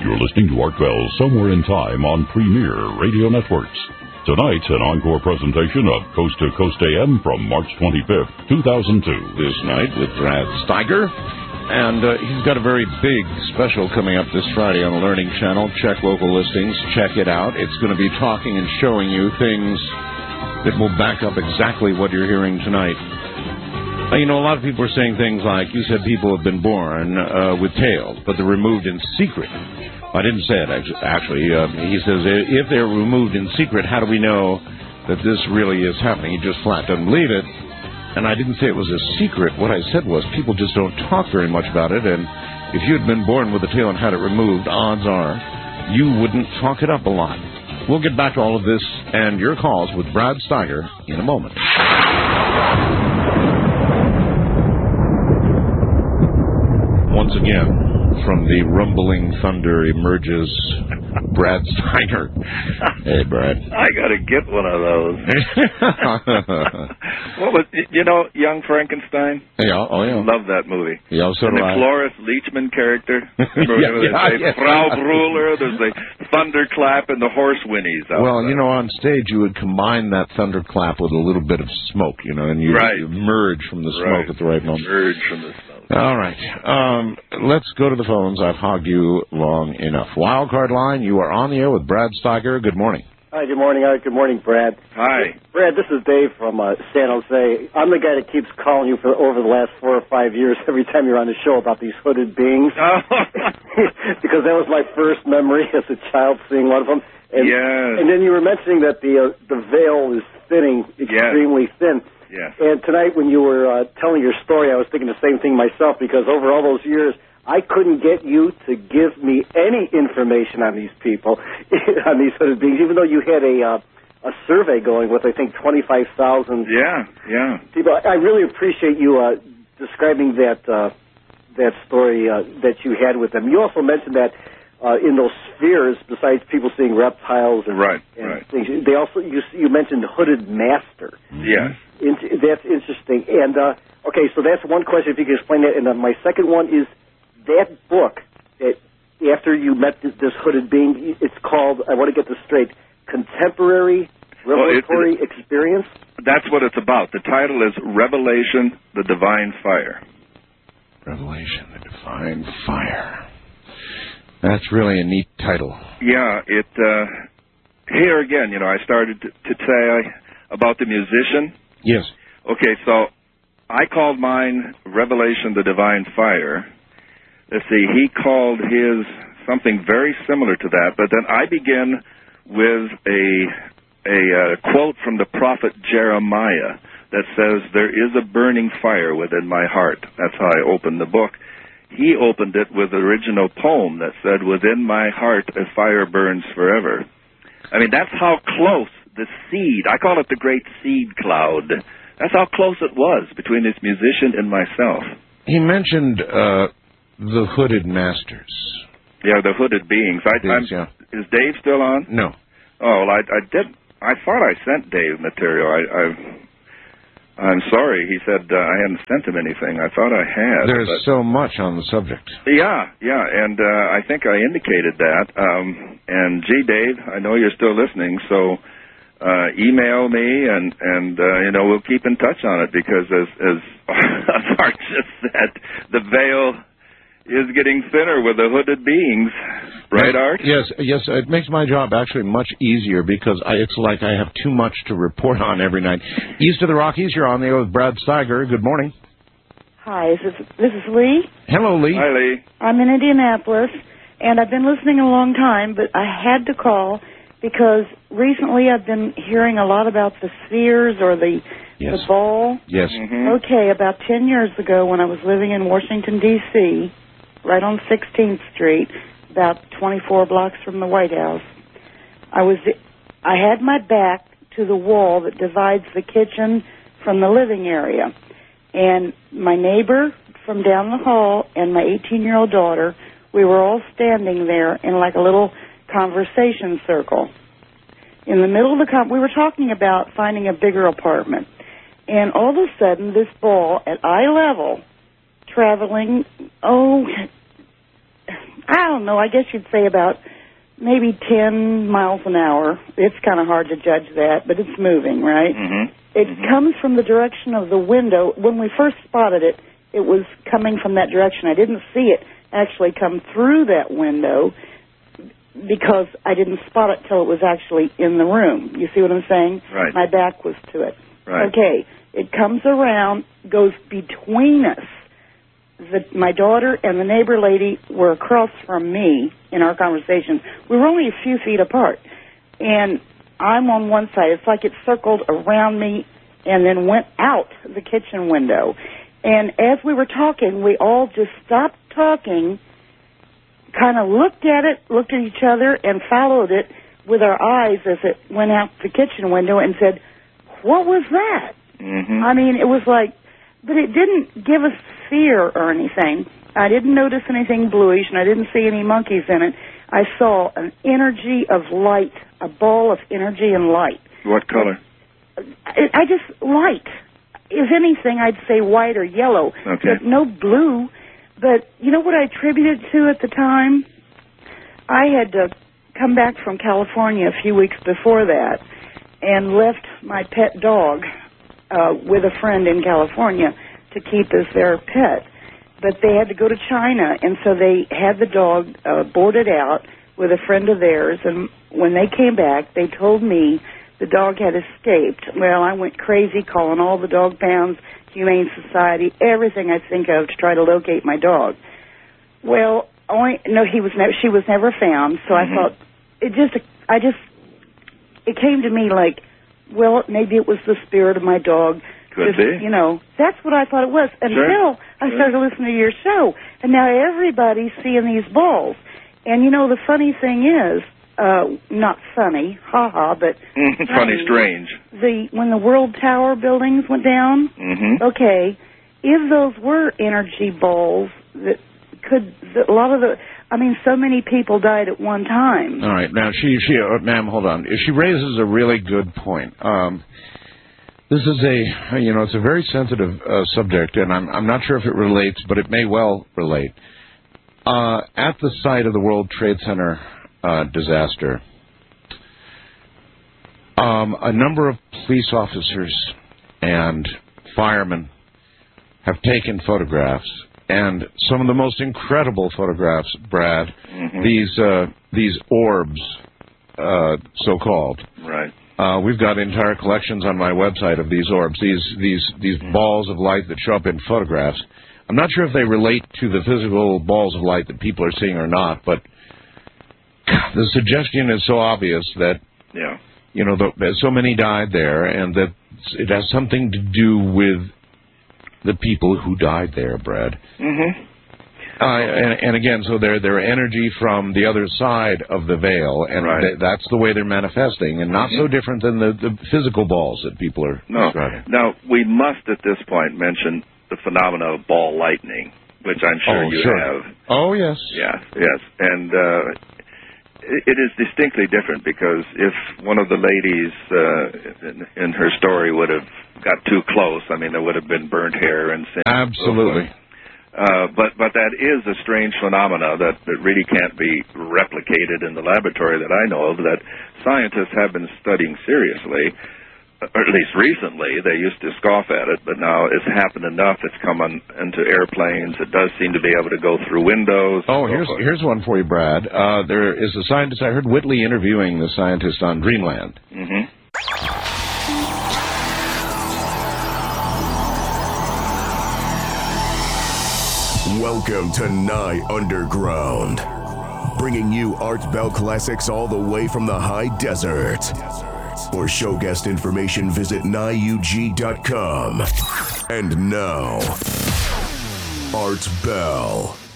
You're listening to Art Bell Somewhere in Time on Premier Radio Networks. Tonight, an encore presentation of Coast to Coast AM from March 25th, 2002. This night with Brad Steiger. And he's got a very big special coming up this Friday on the Learning Channel. Check local listings. Check it out. It's going to be talking and showing you things that will back up exactly what you're hearing tonight. You know, a lot of people are saying things like, you said people have been born with tails, but they're removed in secret. I didn't say it, actually. He says, if they're removed in secret, how do we know that this really is happening? He just flat doesn't believe it. And I didn't say it was a secret. What I said was people just don't talk very much about it. And if you had been born with a tail and had it removed, odds are you wouldn't talk it up a lot. We'll get back to all of this and your calls with Brad Steiger in a moment. Once again, from the rumbling thunder emerges Brad Steiger. Hey, Brad. I got to get one of those. What was, Young Frankenstein? Yeah, oh yeah. Love that movie. Yeah, so and do the I. Cloris Leachman character. Remember Frau Brüller, there's the thunderclap and the horse whinnies. Well, on stage you would combine that thunderclap with a little bit of smoke, and you emerge from the smoke at the right moment. Emerge from the smoke. All right. Let's go to the phones. I've hogged you long enough. Wildcard line, you are on the air with Brad Steiger. Good morning. Hi, good morning, Art. Good morning, Brad. Hi. Brad, this is Dave from San Jose. I'm the guy that keeps calling you for over the last 4 or 5 years every time you're on the show about these hooded beings. Oh. Because that was my first memory as a child seeing one of them. And, yes. And then you were mentioning that the veil is thinning, extremely thin. Yes. And tonight when you were telling your story, I was thinking the same thing myself, because over all those years, I couldn't get you to give me any information on these people, on these hooded beings, even though you had a survey going with, I think, 25,000 people. I really appreciate you describing that story that you had with them. You also mentioned that in those spheres, besides people seeing reptiles and things, they also you mentioned hooded master. Yes. That's interesting. And, okay, so that's one question, if you could explain that. And my second one is that book, that after you met this hooded being, it's called, I want to get this straight, Contemporary Revelatory Experience? That's what it's about. The title is Revelation, the Divine Fire. Revelation, the Divine Fire. That's really a neat title. Yeah, here again, I started to say about the musician. Yes. Okay, so I called mine Revelation, the Divine Fire. Let's see, he called his something very similar to that, but then I begin with a quote from the prophet Jeremiah that says, there is a burning fire within my heart. That's how I opened the book. He opened it with the original poem that said, within my heart a fire burns forever. I mean, that's how close the seed, I call it the great seed cloud. That's how close it was between this musician and myself. He mentioned the hooded masters. Yeah, the hooded beings. Is Dave still on? No. Oh, well, I thought I sent Dave material. I'm sorry. He said I hadn't sent him anything. I thought I had. There's so much on the subject. Yeah, and I think I indicated that. And gee, Dave, I know you're still listening, so email me, and we'll keep in touch on it, because as Art just said, the veil is getting thinner with the hooded beings. Right, Art? Yes. It makes my job actually much easier, because it's like I have too much to report on every night. East of the Rockies, you're on the air with Brad Steiger. Good morning. Hi, this is Lee. Hello, Lee. Hi, Lee. I'm in Indianapolis, and I've been listening a long time, but I had to call because recently I've been hearing a lot about the spheres or the ball. Yes. Mm-hmm. Okay, about 10 years ago when I was living in Washington, D.C., right on 16th Street, about 24 blocks from the White House, I had my back to the wall that divides the kitchen from the living area. And my neighbor from down the hall and my 18-year-old daughter, we were all standing there in like a little conversation circle. In the middle of the we were talking about finding a bigger apartment. And all of a sudden, this ball at eye level, traveling, I don't don't know, I guess you'd say about maybe 10 miles an hour. It's kind of hard to judge that, but it's moving, right? Mm-hmm. It comes from the direction of the window. When we first spotted it, it was coming from that direction. I didn't see it actually come through that window because I didn't spot it till it was actually in the room. You see what I'm saying? Right. My back was to it. Right. Okay. It comes around, goes between us. My daughter and the neighbor lady were across from me in our conversation. We were only a few feet apart. And I'm on one side. It's like it circled around me and then went out the kitchen window. And as we were talking, we all just stopped talking, kind of looked at each other, and followed it with our eyes as it went out the kitchen window and said, "What was that?" Mm-hmm. I mean, it was like, but it didn't give us fear or anything. I didn't notice anything bluish, and I didn't see any monkeys in it. I saw an energy of light, a ball of energy and light. What color? I just, light. If anything, I'd say white or yellow, Okay. but no blue. But you know what I attributed to at the time? I had come back from California a few weeks before that and left my pet dog with a friend in California to keep as their pet. But they had to go to China, and so they had the dog boarded out with a friend of theirs. And when they came back, they told me the dog had escaped. Well, I went crazy calling all the dog pounds, Humane Society, everything I think of to try to locate my dog. Well, she was never found. So I thought it came to me like, well, maybe it was the spirit of my dog. Could be. You know, that's what I thought it was until I started listening to your show, and now everybody's seeing these balls. And you know, the funny thing is, not funny, but funny, strange. When the World Tower buildings went down, okay, if those were energy balls, so many people died at one time. All right, now ma'am, hold on. She raises a really good point. This is it's a very sensitive subject, and I'm not sure if it relates, but it may well relate. At the site of the World Trade Center disaster, a number of police officers and firemen have taken photographs, and some of the most incredible photographs, Brad, these orbs, so-called. Right. We've got entire collections on my website of these orbs, these balls of light that show up in photographs. I'm not sure if they relate to the physical balls of light that people are seeing or not, but the suggestion is so obvious that, so many died there, and that it has something to do with the people who died there, Brad. And again, so they're energy from the other side of the veil, and that's the way they're manifesting, and not so different than the physical balls that people are describing. Now, we must at this point mention the phenomena of ball lightning, which I'm sure you have. Oh, yes. Yes. And it is distinctly different, because if one of the ladies in her story would have got too close, I mean, there would have been burnt hair and sin. Absolutely. But that is a strange phenomena that really can't be replicated in the laboratory that I know of, that scientists have been studying seriously, or at least recently. They used to scoff at it, but now it's happened enough. It's come into airplanes. It does seem to be able to go through windows. Oh, here's one for you, Brad. There is a scientist. I heard Whitley interviewing the scientist on Dreamland. Welcome to Nye Underground, bringing you Art Bell classics all the way from the high desert. For show guest information, visit NyeUG.com. And now, Art Bell.